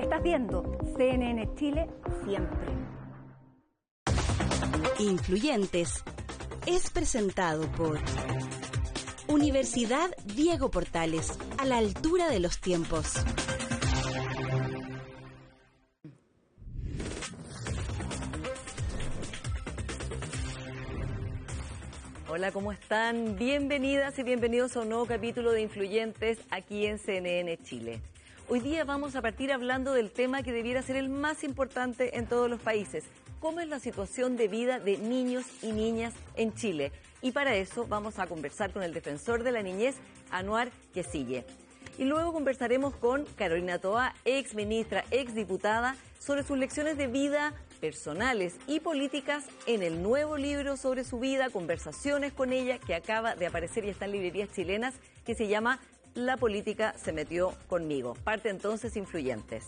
Estás viendo CNN Chile siempre. Influyentes es presentado por Universidad Diego Portales, a la altura de los tiempos. Hola, ¿cómo están? Bienvenidas y bienvenidos a un nuevo capítulo de Influyentes aquí en CNN Chile. Hoy día vamos a partir hablando del tema que debiera ser el más importante en todos los países. ¿Cómo es la situación de vida de niños y niñas en Chile? Y para eso vamos a conversar con el defensor de la niñez, Anwar Quecille. Y luego conversaremos con Carolina Toa, ex ministra, ex diputada, sobre sus lecciones de vida personales y políticas en el nuevo libro sobre su vida, conversaciones con ella, que acaba de aparecer y está en librerías chilenas, que se llama La política se metió conmigo. Parte entonces Influyentes.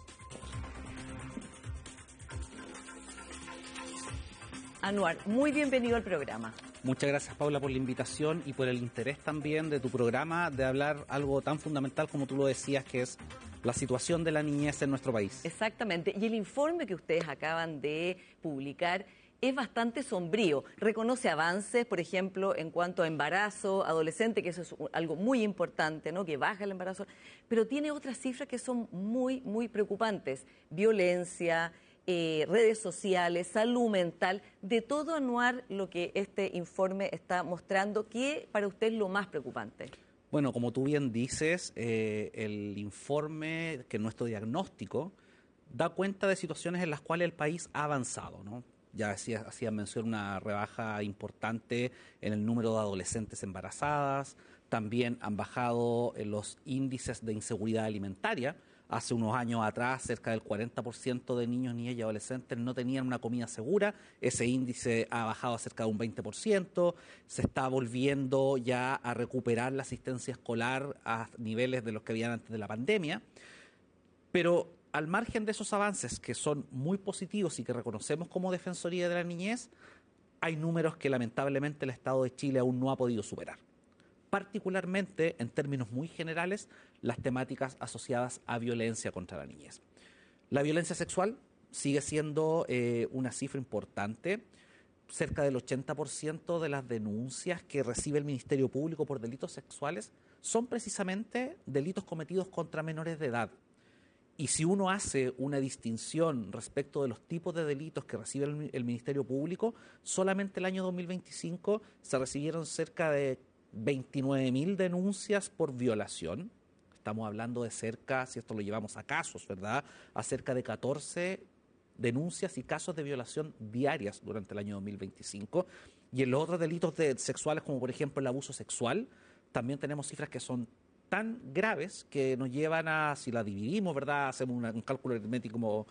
Anwar, muy bienvenido al programa. Muchas gracias, Paula, por la invitación y por el interés también de tu programa de hablar algo tan fundamental como tú lo decías, que es la situación de la niñez en nuestro país. Exactamente, y el informe que ustedes acaban de publicar es bastante sombrío. Reconoce avances, por ejemplo, en cuanto a embarazo adolescente, que eso es algo muy importante, ¿no? Que baja el embarazo, pero tiene otras cifras que son muy, muy preocupantes. Violencia, redes sociales, salud mental, de todo, Anwar, lo que este informe está mostrando. ¿Qué para usted es lo más preocupante? Bueno, como tú bien dices, el informe, que nuestro diagnóstico, da cuenta de situaciones en las cuales el país ha avanzado, ¿no? Ya hacía mención una rebaja importante en el número de adolescentes embarazadas, también han bajado los índices de inseguridad alimentaria. Hace unos años atrás, cerca del 40% de niños, niñas y adolescentes no tenían una comida segura. Ese índice ha bajado a cerca de un 20%. Se está volviendo ya a recuperar la asistencia escolar a niveles de los que habían antes de la pandemia. Pero al margen de esos avances, que son muy positivos y que reconocemos como Defensoría de la Niñez, hay números que lamentablemente el Estado de Chile aún no ha podido superar. Particularmente, en términos muy generales, las temáticas asociadas a violencia contra la niñez. La violencia sexual sigue siendo una cifra importante. Cerca del 80% de las denuncias que recibe el Ministerio Público por delitos sexuales son precisamente delitos cometidos contra menores de edad. Y si uno hace una distinción respecto de los tipos de delitos que recibe el Ministerio Público, solamente el año 2025 se recibieron cerca de 29.000 denuncias por violación. Estamos hablando de cerca, si esto lo llevamos a casos, ¿verdad?, a cerca de 14 denuncias y casos de violación diarias durante el año 2025. Y en los otros delitos sexuales, como por ejemplo el abuso sexual, también tenemos cifras que son tan graves que nos llevan a, si la dividimos, ¿verdad?, hacemos un cálculo aritmético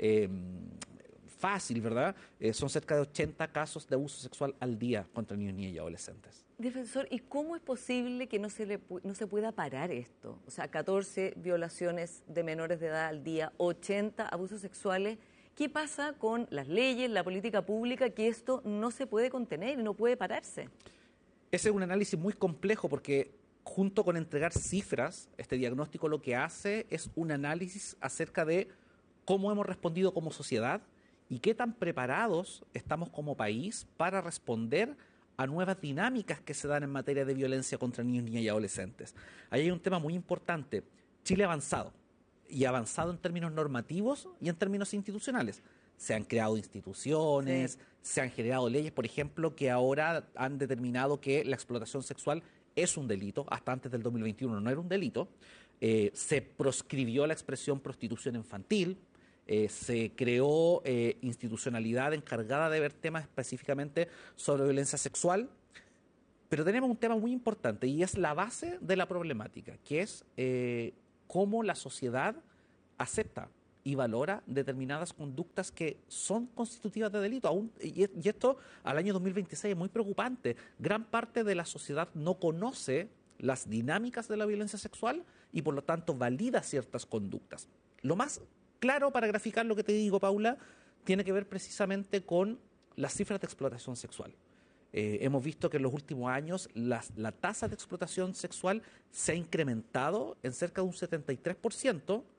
fácil, ¿verdad? Son cerca de 80 casos de abuso sexual al día contra niños, niñas y adolescentes. Defensor, ¿y cómo es posible que no se pueda parar esto? O sea, 14 violaciones de menores de edad al día, 80 abusos sexuales. ¿Qué pasa con las leyes, la política pública, que esto no se puede contener y no puede pararse? Ese es un análisis muy complejo porque, junto con entregar cifras, este diagnóstico lo que hace es un análisis acerca de cómo hemos respondido como sociedad y qué tan preparados estamos como país para responder a nuevas dinámicas que se dan en materia de violencia contra niños, niñas y adolescentes. Ahí hay un tema muy importante. Chile ha avanzado, y ha avanzado en términos normativos y en términos institucionales. Se han creado instituciones, sí, se han generado leyes, por ejemplo, que ahora han determinado que la explotación sexual es un delito. Hasta antes del 2021 no era un delito. Se proscribió la expresión prostitución infantil. Se creó institucionalidad encargada de ver temas específicamente sobre violencia sexual, pero tenemos un tema muy importante y es la base de la problemática, que es cómo la sociedad acepta y valora determinadas conductas que son constitutivas de delito. Y esto al año 2026 es muy preocupante. Gran parte de la sociedad no conoce las dinámicas de la violencia sexual y por lo tanto valida ciertas conductas. Lo más claro para graficar lo que te digo, Paula, tiene que ver precisamente con las cifras de explotación sexual. Hemos visto que en los últimos años la tasa de explotación sexual se ha incrementado en cerca de un 73%,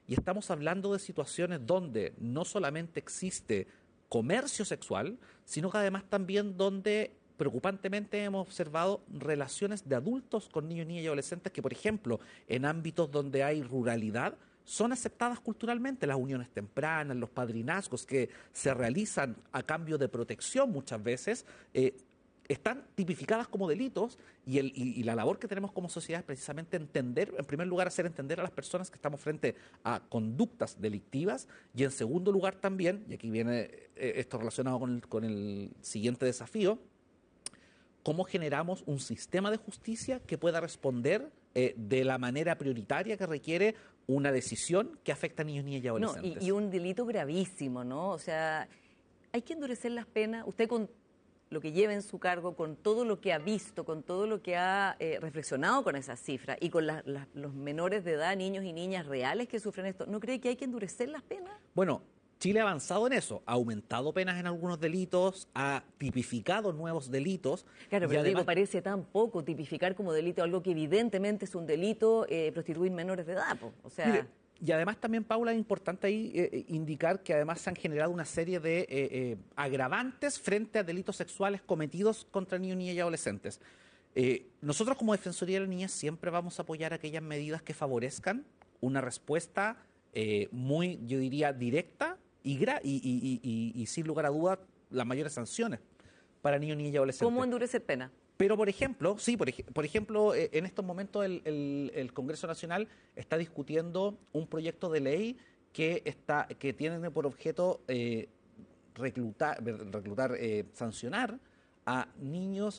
Y estamos hablando de situaciones donde no solamente existe comercio sexual, sino que además también donde preocupantemente hemos observado relaciones de adultos con niños, niñas y adolescentes que, por ejemplo, en ámbitos donde hay ruralidad, son aceptadas culturalmente, las uniones tempranas, los padrinazgos que se realizan a cambio de protección muchas veces, están tipificadas como delitos y la labor que tenemos como sociedad es precisamente entender, en primer lugar, hacer entender a las personas que estamos frente a conductas delictivas y en segundo lugar también, y aquí viene esto relacionado con el siguiente desafío, cómo generamos un sistema de justicia que pueda responder de la manera prioritaria que requiere una decisión que afecta a niños, niñas y adolescentes. No, y un delito gravísimo, ¿no? O sea, hay que endurecer las penas. Usted con lo que lleva en su cargo, con todo lo que ha visto, con todo lo que ha reflexionado con esas cifras y con los menores de edad, niños y niñas reales que sufren esto, ¿no cree que hay que endurecer las penas? Bueno, Chile ha avanzado en eso, ha aumentado penas en algunos delitos, ha tipificado nuevos delitos. Claro, pero además, digo, parece tan poco tipificar como delito algo que evidentemente es un delito, prostituir menores de edad, po. O sea... Mire, y además también, Paula, es importante ahí indicar que además se han generado una serie de agravantes frente a delitos sexuales cometidos contra niños, niñas y adolescentes. Nosotros como Defensoría de la Niñez siempre vamos a apoyar aquellas medidas que favorezcan una respuesta muy, yo diría, directa y sin lugar a dudas las mayores sanciones para niños, niñas y adolescentes. ¿Cómo endurecer pena? Pero, por ejemplo, por ejemplo, en estos momentos el Congreso Nacional está discutiendo un proyecto de ley que tiene por objeto sancionar a niños,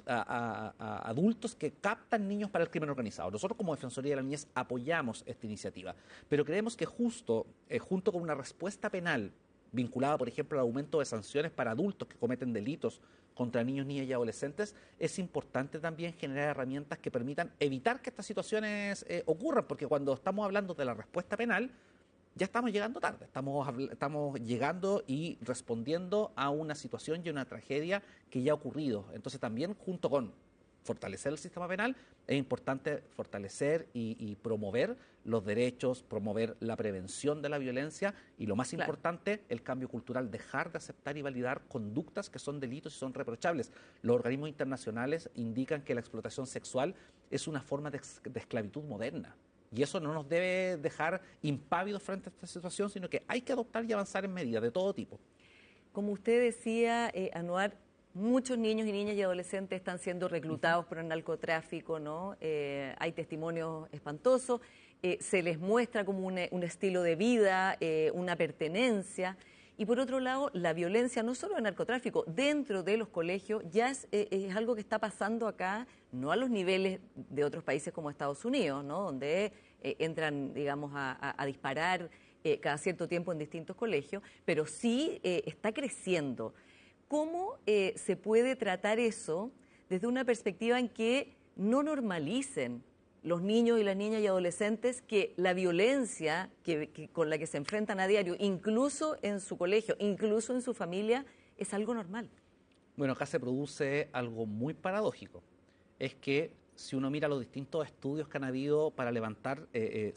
a adultos que captan niños para el crimen organizado. Nosotros como Defensoría de la Niñez apoyamos esta iniciativa, pero creemos que junto con una respuesta penal vinculada, por ejemplo, al aumento de sanciones para adultos que cometen delitos contra niños, niñas y adolescentes, es importante también generar herramientas que permitan evitar que estas situaciones ocurran, porque cuando estamos hablando de la respuesta penal, ya estamos llegando tarde, estamos llegando y respondiendo a una situación y una tragedia que ya ha ocurrido. Entonces también junto con fortalecer el sistema penal, es importante fortalecer y promover los derechos, promover la prevención de la violencia y lo más importante, el cambio cultural, dejar de aceptar y validar conductas que son delitos y son reprochables. Los organismos internacionales indican que la explotación sexual es una forma de esclavitud moderna. Y eso no nos debe dejar impávidos frente a esta situación, sino que hay que adoptar y avanzar en medidas de todo tipo. Como usted decía, Anuar, muchos niños y niñas y adolescentes están siendo reclutados por el narcotráfico, ¿no? Hay testimonios espantosos, se les muestra como un estilo de vida, una pertenencia. Y por otro lado, la violencia, no solo de narcotráfico, dentro de los colegios ya es algo que está pasando acá, no a los niveles de otros países como Estados Unidos, ¿no? Donde entran, digamos, a disparar cada cierto tiempo en distintos colegios, pero sí está creciendo. ¿Cómo se puede tratar eso desde una perspectiva en que no normalicen los niños y las niñas y adolescentes que la violencia con la que se enfrentan a diario, incluso en su colegio, incluso en su familia, es algo normal? Bueno, acá se produce algo muy paradójico. Es que si uno mira los distintos estudios que han habido para levantar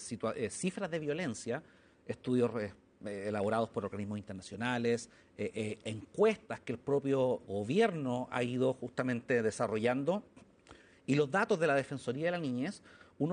cifras de violencia, estudios elaborados por organismos internacionales, encuestas que el propio gobierno ha ido justamente desarrollando, y los datos de la Defensoría de la Niñez, uno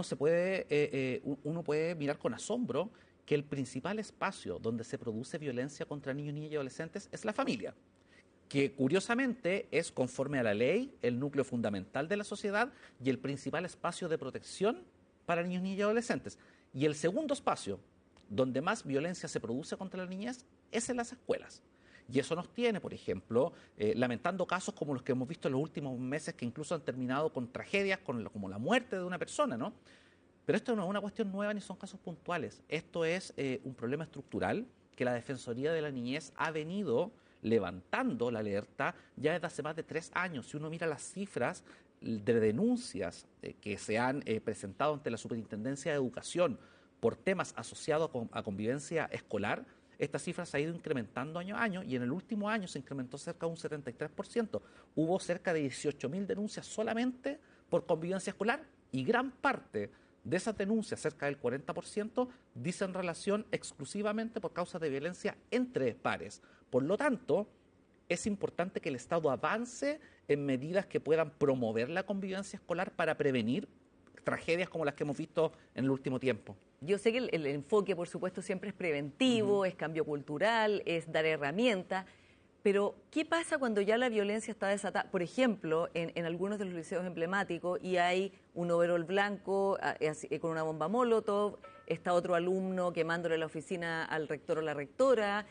puede mirar con asombro que el principal espacio donde se produce violencia contra niños, niñas y adolescentes es la familia, que curiosamente es, conforme a la ley, el núcleo fundamental de la sociedad y el principal espacio de protección para niños, niñas y adolescentes. Y el segundo espacio donde más violencia se produce contra la niñez es en las escuelas. Y eso nos tiene, por ejemplo, lamentando casos como los que hemos visto en los últimos meses, que incluso han terminado con tragedias como la muerte de una persona, ¿no? Pero esto no es una cuestión nueva ni son casos puntuales. Esto es un problema estructural que la Defensoría de la Niñez ha venido levantando la alerta ya desde hace más de 3 años. Si uno mira las cifras de denuncias que se han presentado ante la Superintendencia de Educación por temas asociados a convivencia escolar, esta cifra se ha ido incrementando año a año y en el último año se incrementó cerca de un 73%. Hubo cerca de 18.000 denuncias solamente por convivencia escolar y gran parte De esas denuncias, cerca del 40% dicen relación exclusivamente por causas de violencia entre pares. Por lo tanto, es importante que el Estado avance en medidas que puedan promover la convivencia escolar para prevenir tragedias como las que hemos visto en el último tiempo. Yo sé que el enfoque, por supuesto, siempre es preventivo, es cambio cultural, es dar herramientas, pero ¿qué pasa cuando ya la violencia está desatada? Por ejemplo, en algunos de los liceos emblemáticos y hay un overol blanco con una bomba Molotov, está otro alumno quemándole la oficina al rector o la rectora.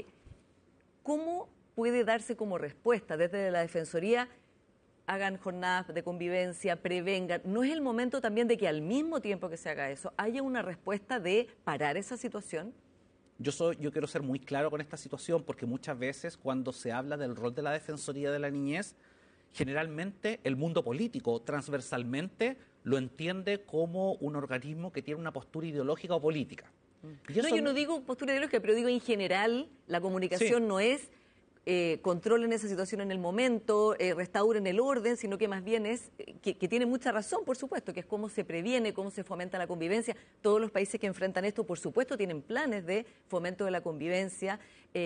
¿Cómo puede darse como respuesta desde la Defensoría? Hagan jornadas de convivencia, prevengan. ¿No es el momento también de que al mismo tiempo que se haga eso, haya una respuesta de parar esa situación? Yo quiero ser muy claro con esta situación porque muchas veces cuando se habla del rol de la Defensoría de la Niñez, generalmente el mundo político transversalmente lo entiende como un organismo que tiene una postura ideológica o política. No, yo no digo postura ideológica, pero digo en general la comunicación no es controlen esa situación en el momento, restauren el orden, sino que más bien es, que tiene mucha razón, por supuesto, que es cómo se previene, cómo se fomenta la convivencia. Todos los países que enfrentan esto, por supuesto, tienen planes de fomento de la convivencia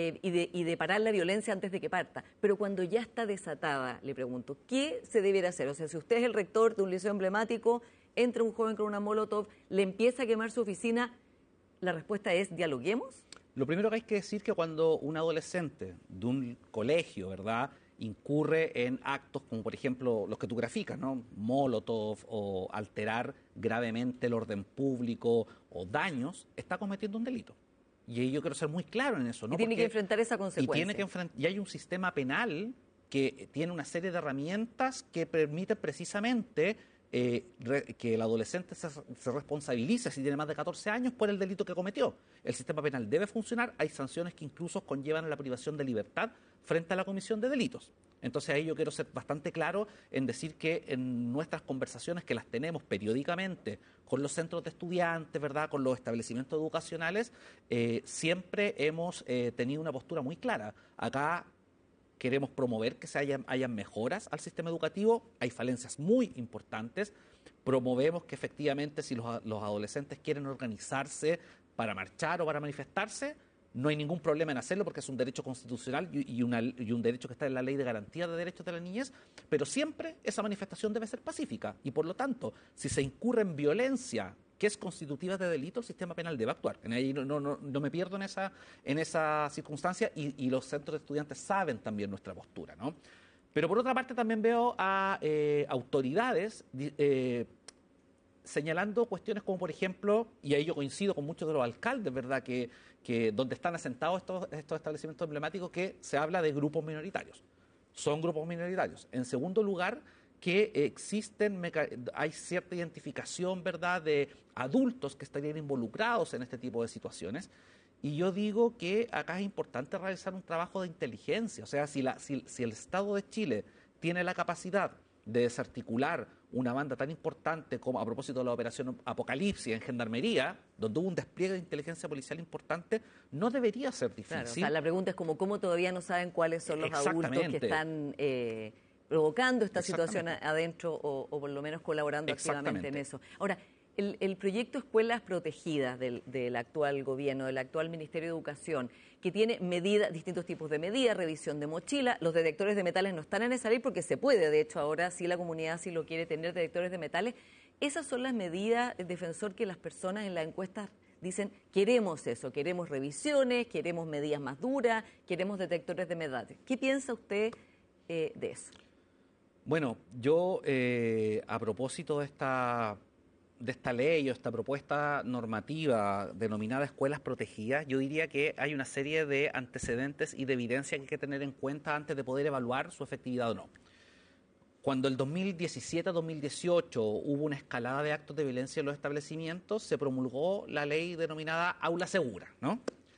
y de parar la violencia antes de que parta. Pero cuando ya está desatada, le pregunto, ¿qué se debiera hacer? O sea, si usted es el rector de un liceo emblemático, entra un joven con una molotov, le empieza a quemar su oficina, la respuesta es, ¿dialoguemos? Lo primero que hay que decir que cuando un adolescente de un colegio, ¿verdad?, incurre en actos como, por ejemplo, los que tú graficas, ¿no?, Molotov o alterar gravemente el orden público o daños, está cometiendo un delito. Y yo quiero ser muy claro en eso, ¿no? Y tiene que enfrentar esa consecuencia. Y hay un sistema penal que tiene una serie de herramientas que permiten precisamente que el adolescente se responsabilice si tiene más de 14 años por el delito que cometió. El sistema penal debe funcionar, hay sanciones que incluso conllevan la privación de libertad frente a la comisión de delitos. Entonces ahí yo quiero ser bastante claro en decir que en nuestras conversaciones, que las tenemos periódicamente con los centros de estudiantes, ¿verdad?, con los establecimientos educacionales, siempre hemos tenido una postura muy clara. Acá queremos promover que hayan mejoras al sistema educativo, hay falencias muy importantes, promovemos que efectivamente si los adolescentes quieren organizarse para marchar o para manifestarse, no hay ningún problema en hacerlo porque es un derecho constitucional y un derecho que está en la Ley de Garantía de Derechos de la Niñez, pero siempre esa manifestación debe ser pacífica y por lo tanto, si se incurre en violencia que es constitutiva de delito, el sistema penal debe actuar. Ahí no me pierdo en esa circunstancia y los centros de estudiantes saben también nuestra postura, ¿no? Pero por otra parte también veo a autoridades señalando cuestiones como, por ejemplo, y ahí yo coincido con muchos de los alcaldes, ¿verdad?, que donde están asentados estos establecimientos emblemáticos, que se habla de grupos minoritarios. Son grupos minoritarios. En segundo lugar, que hay cierta identificación, ¿verdad?, de adultos que estarían involucrados en este tipo de situaciones. Y yo digo que acá es importante realizar un trabajo de inteligencia. O sea, si el Estado de Chile tiene la capacidad de desarticular una banda tan importante como, a propósito de la operación Apocalipsis en Gendarmería, donde hubo un despliegue de inteligencia policial importante, no debería ser difícil. Claro, o sea, la pregunta es como, ¿cómo todavía no saben cuáles son los adultos que están provocando esta situación adentro o por lo menos colaborando activamente en eso? Ahora, el proyecto Escuelas Protegidas del actual gobierno, del actual Ministerio de Educación, que tiene distintos tipos de medidas, revisión de mochila, los detectores de metales no están en esa ley porque se puede, de hecho ahora sí la comunidad sí lo quiere tener, detectores de metales. Esas son las medidas, defensor, que las personas en las encuestas dicen, queremos eso, queremos revisiones, queremos medidas más duras, queremos detectores de metales. ¿Qué piensa usted de eso? Bueno, yo a propósito de esta ley o esta propuesta normativa denominada escuelas protegidas, yo diría que hay una serie de antecedentes y de evidencia que hay que tener en cuenta antes de poder evaluar su efectividad o no. Cuando el 2017-2018 hubo una escalada de actos de violencia en los establecimientos, se promulgó la ley denominada Aula Segura, ¿no?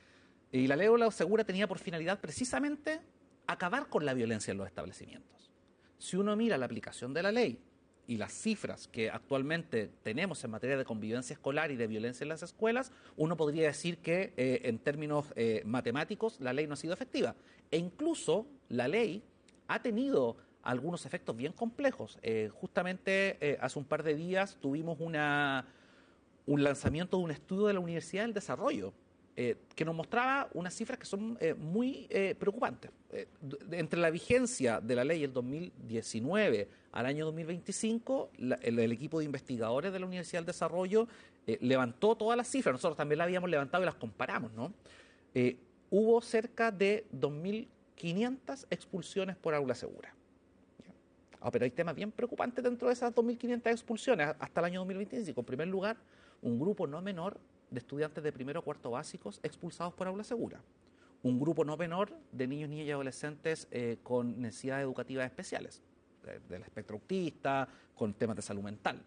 Y la ley Aula Segura tenía por finalidad precisamente acabar con la violencia en los establecimientos. Si uno mira la aplicación de la ley y las cifras que actualmente tenemos en materia de convivencia escolar y de violencia en las escuelas, uno podría decir que en términos matemáticos la ley no ha sido efectiva. E incluso la ley ha tenido algunos efectos bien complejos. Justamente hace un par de días tuvimos una un lanzamiento de un estudio de la Universidad del Desarrollo, que nos mostraba unas cifras que son muy preocupantes. Entre la vigencia de la ley el 2019 al año 2025, el equipo de investigadores de la Universidad del Desarrollo levantó todas las cifras. Nosotros también las habíamos levantado y las comparamos, ¿no? Hubo cerca de 2.500 expulsiones por aula segura. Pero hay temas bien preocupantes dentro de esas 2.500 expulsiones hasta el año 2025. En primer lugar, un grupo no menor de estudiantes de primero o cuarto básicos expulsados por aula segura. Un grupo no menor de niños, niñas y adolescentes con necesidades educativas especiales, del espectro autista, con temas de salud mental.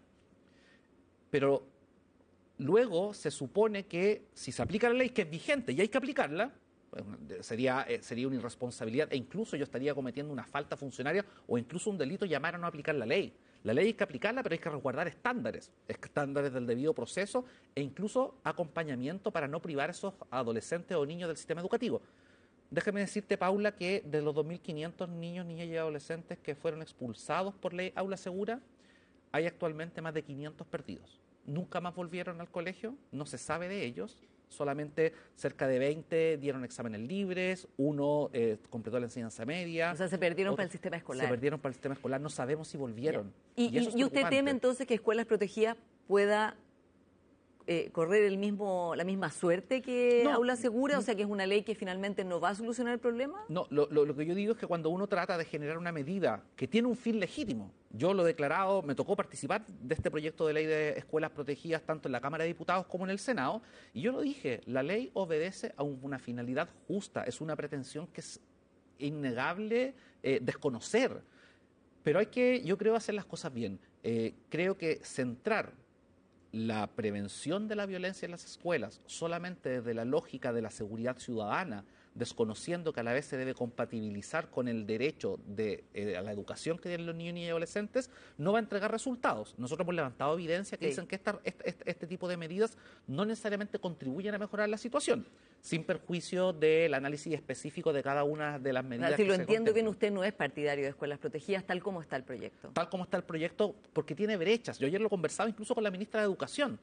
Pero luego se supone que si se aplica la ley, que es vigente y hay que aplicarla, sería una irresponsabilidad e incluso yo estaría cometiendo una falta funcionaria o incluso un delito llamar a no aplicar la ley. La ley hay que aplicarla, pero hay que resguardar estándares del debido proceso e incluso acompañamiento para no privar a esos adolescentes o niños del sistema educativo. Déjame decirte, Paula, que de los 2.500 niños, niñas y adolescentes que fueron expulsados por ley aula segura, hay actualmente más de 500 perdidos. Nunca más volvieron al colegio, no se sabe de ellos. Solamente cerca de 20 dieron exámenes libres, uno completó la enseñanza media. O sea, se perdieron para el sistema escolar. Se perdieron para el sistema escolar, no sabemos si volvieron. ¿Y usted teme entonces que Escuelas Protegidas pueda correr la misma suerte que Aula Segura? O sea, que es una ley que finalmente no va a solucionar el problema. No, lo que yo digo es que cuando uno trata de generar una medida que tiene un fin legítimo, yo lo he declarado, me tocó participar de este proyecto de ley de escuelas protegidas tanto en la Cámara de Diputados como en el Senado, y yo lo dije, la ley obedece a una finalidad justa, es una pretensión que es innegable desconocer, pero hay que, yo creo, hacer las cosas bien. Creo que centrar la prevención de la violencia en las escuelas solamente desde la lógica de la seguridad ciudadana, desconociendo que a la vez se debe compatibilizar con el derecho a la educación que tienen los niños y adolescentes, no va a entregar resultados. Nosotros hemos levantado evidencia que dicen que este tipo de medidas no necesariamente contribuyen a mejorar la situación, sin perjuicio del análisis específico de cada una de las medidas. Si lo entiendo bien, usted no es partidario de escuelas protegidas, tal como está el proyecto. Tal como está el proyecto, porque tiene brechas. Yo ayer lo conversaba incluso con la ministra de Educación,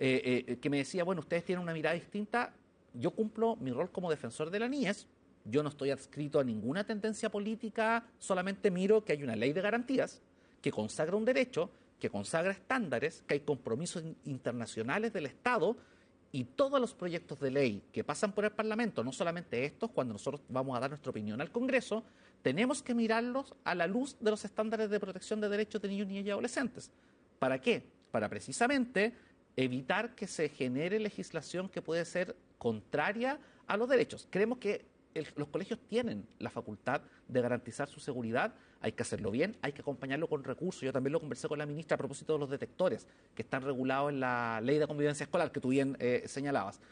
que me decía, bueno, ustedes tienen una mirada distinta. Yo cumplo mi rol como defensor de la niñez, yo no estoy adscrito a ninguna tendencia política, solamente miro que hay una ley de garantías que consagra un derecho, que consagra estándares, que hay compromisos internacionales del Estado y todos los proyectos de ley que pasan por el Parlamento, no solamente estos, cuando nosotros vamos a dar nuestra opinión al Congreso, tenemos que mirarlos a la luz de los estándares de protección de derechos de niños, niñas y adolescentes. ¿Para qué? Para precisamente evitar que se genere legislación que puede ser contraria a los derechos. Creemos que los colegios tienen la facultad de garantizar su seguridad, hay que hacerlo bien, hay que acompañarlo con recursos. Yo también lo conversé con la ministra a propósito de los detectores que están regulados en la Ley de Convivencia Escolar, que tú bien señalabas.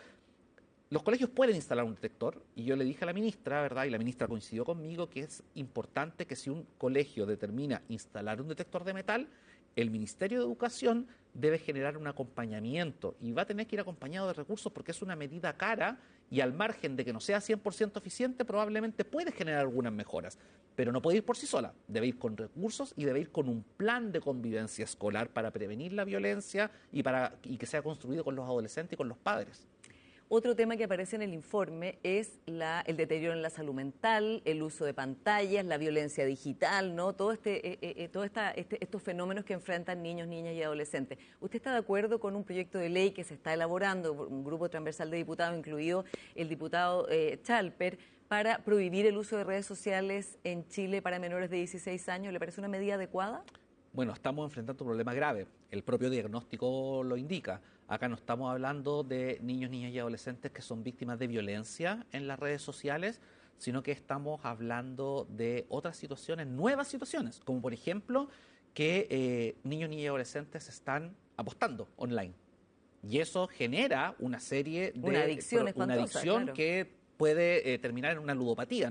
Los colegios pueden instalar un detector y yo le dije a la ministra, ¿verdad? Y la ministra coincidió conmigo que es importante que si un colegio determina instalar un detector de metal, el Ministerio de Educación debe generar un acompañamiento y va a tener que ir acompañado de recursos porque es una medida cara y al margen de que no sea 100% eficiente probablemente puede generar algunas mejoras, pero no puede ir por sí sola, debe ir con recursos y debe ir con un plan de convivencia escolar para prevenir la violencia y que sea construido con los adolescentes y con los padres. Otro tema que aparece en el informe es el deterioro en la salud mental, el uso de pantallas, la violencia digital, ¿no? Todos estos fenómenos que enfrentan niños, niñas y adolescentes. ¿Usted está de acuerdo con un proyecto de ley que se está elaborando por un grupo transversal de diputados, incluido el diputado Chalper, para prohibir el uso de redes sociales en Chile para menores de 16 años? ¿Le parece una medida adecuada? Bueno, estamos enfrentando un problema grave. El propio diagnóstico lo indica. Acá no estamos hablando de niños, niñas y adolescentes que son víctimas de violencia en las redes sociales, sino que estamos hablando de otras situaciones, nuevas situaciones, como por ejemplo que niños, niñas y adolescentes están apostando online. Y eso genera una serie de... Una adicción espantosa, claro, que puede terminar en una ludopatía.